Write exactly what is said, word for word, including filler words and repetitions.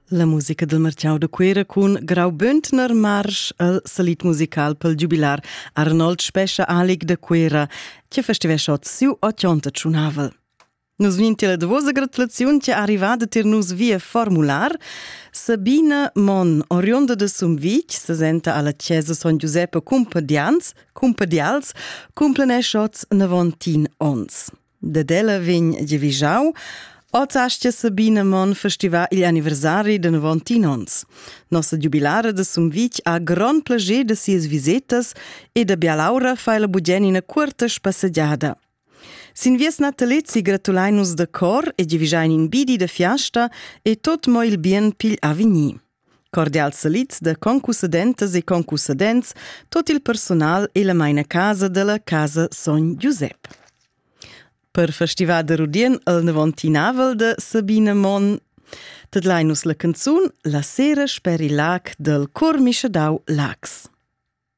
La musica del Marciau de Cuera cun Grau Bündner Marsch, el salit musical pel jubilar Arnold Spescha Alig de Cuera, che festivesciot siu ottonta ciunavel. Nus vinti la davosa gratulaziun che arrivada tir nus via formular. Sabina Mon, orionda de Sumvic, se senta alla chiesa Son Giuseppe Cumpadians, Cumpadials, cumplenesciots novantin ons. De della vegn Gevigiau, Oz astia Sabina Mon festiva il anniversari de novantin ons. Nossa jubilara de Sumvic ha gran plager de sies visitas e de Bialaura fa la bugenina curta spassegiada. Sin vies natalet si gratulainus de cor e givigiain in bidi de fiasta e tot mo il bien pil avigni. Cordial salits de concussadentes e concussadents, tot il personal e la maina casa de la casa Son Giuseppe. Per festival de Rudien el novantinnavel de Sabina Mon, tadlainus la canzun La sera speri lag del Cor Mischadau Lax.